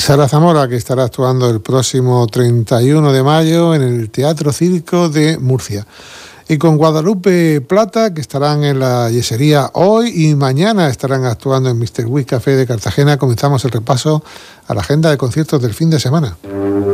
Sara Zamora, que estará actuando el próximo 31 de mayo en el Teatro Circo de Murcia. Y con Guadalupe Plata, que estarán en la Yesería hoy y mañana estarán actuando en Mr. Wick Café de Cartagena, comenzamos el repaso a la agenda de conciertos del fin de semana.